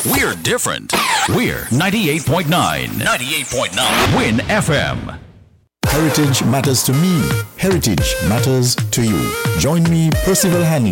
We're different. We're 98.9. 98.9. Win FM. Heritage matters to me. Heritage matters to you. Join me, Percival Hanley,